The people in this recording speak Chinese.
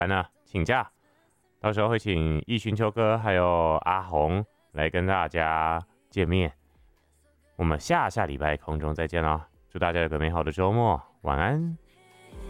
呢请假，到时候会请易寻秋哥还有阿红来跟大家见面。我们下礼拜空中再见喽！祝大家有个美好的周末，晚安。